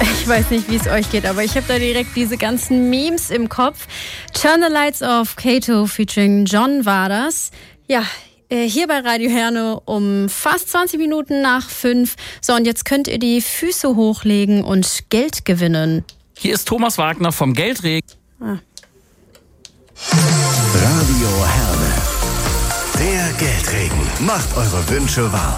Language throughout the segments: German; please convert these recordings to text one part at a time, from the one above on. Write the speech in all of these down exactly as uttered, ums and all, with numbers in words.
Ich weiß nicht, wie es euch geht, aber ich habe da direkt diese ganzen Memes im Kopf. Turn the Lights Off, Kato featuring John war das. Ja, hier bei Radio Herne um fast zwanzig Minuten nach fünf. So, und jetzt könnt ihr die Füße hochlegen und Geld gewinnen. Hier ist Thomas Wagner vom Geldregen. Ah. Radio Herne. Der Geldregen macht eure Wünsche wahr.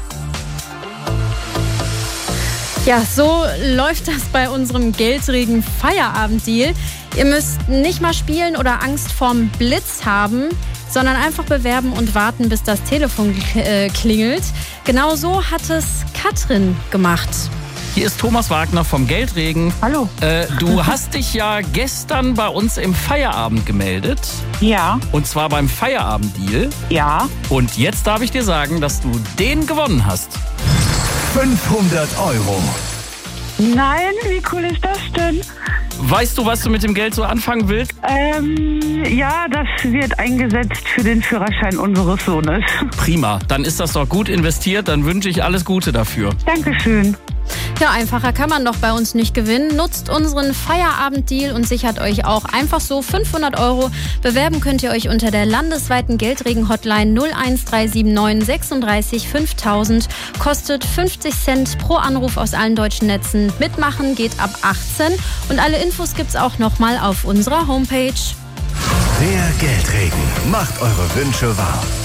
Ja, so läuft das bei unserem Geldregen-Feierabend-Deal. Ihr müsst nicht mal spielen oder Angst vorm Blitz haben, sondern einfach bewerben und warten, bis das Telefon äh, klingelt. Genau so hat es Katrin gemacht. Hier ist Thomas Wagner vom Geldregen. Hallo. Äh, du hast dich ja gestern bei uns im Feierabend gemeldet. Ja. Und zwar beim Feierabend-Deal. Ja. Und jetzt darf ich dir sagen, dass du den gewonnen hast. fünfhundert Euro. Nein, wie cool ist das denn? Weißt du, was du mit dem Geld so anfangen willst? Ähm, ja, das wird eingesetzt für den Führerschein unseres Sohnes. Prima, dann ist das doch gut investiert. Dann wünsche ich alles Gute dafür. Dankeschön. Ja, einfacher kann man doch bei uns nicht gewinnen. Nutzt unseren Feierabend-Deal und sichert euch auch einfach so fünfhundert Euro. Bewerben könnt ihr euch unter der landesweiten Geldregen-Hotline null eins drei sieben neun sechsunddreißig fünftausend. Kostet fünfzig Cent pro Anruf aus allen deutschen Netzen. Mitmachen geht ab achtzehn. Und alle Infos gibt's auch nochmal auf unserer Homepage. Der Geldregen macht eure Wünsche wahr.